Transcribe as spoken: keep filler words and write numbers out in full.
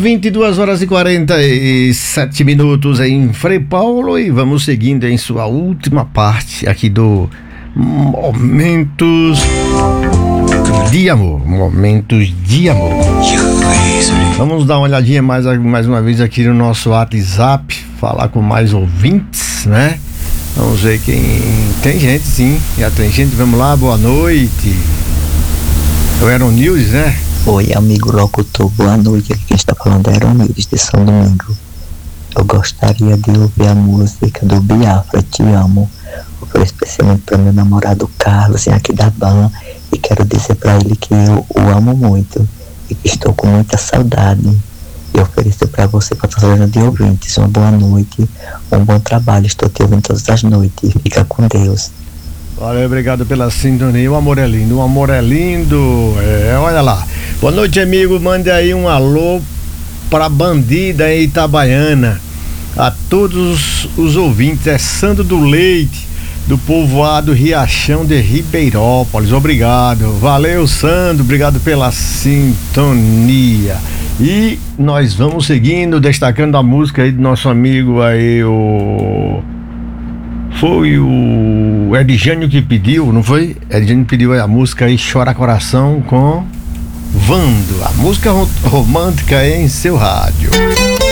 vinte e duas horas e quarenta e sete minutos em Frei Paulo, e vamos seguindo em sua última parte aqui do Momentos de Amor. Momentos de Amor. Vamos dar uma olhadinha mais, mais uma vez aqui no nosso WhatsApp, falar com mais ouvintes, né? Vamos ver quem... Tem gente, sim, já tem gente. Vamos lá, boa noite. Eu era o News, né? Oi, amigo locutor, boa noite. Aqui quem está falando é Aaron News, de São Domingo. Eu gostaria de ouvir a música do Biafra, Te Amo. Foi especialmente para meu namorado Carlos, aqui da Ban, e quero dizer para ele que eu o amo muito e que estou com muita saudade. E ofereço para você, para todos de ouvintes, uma boa noite, um bom trabalho. Estou te ouvindo todas as noites. Fica com Deus. Valeu, obrigado pela sintonia. O amor é lindo, o amor é lindo. É, olha lá. Boa noite, amigo. Mande aí um alô pra bandida em Itabaiana. A todos os ouvintes. É Sandro do Leite, do povoado Riachão de Ribeirópolis. Obrigado. Valeu, Sandro. Obrigado pela sintonia. E nós vamos seguindo, destacando a música aí do nosso amigo aí, o... Foi o Edjânio que pediu, não foi? Edjânio pediu a música aí, Chora Coração, com Vando. A música romântica em seu rádio.